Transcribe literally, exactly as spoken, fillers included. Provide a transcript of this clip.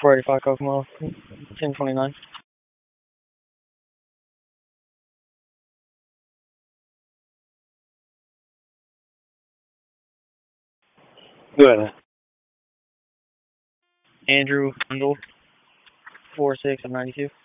four eighty-five Kokomo, ten twenty-nine. Go ahead. Andrew Hundle, four six of ninety-two.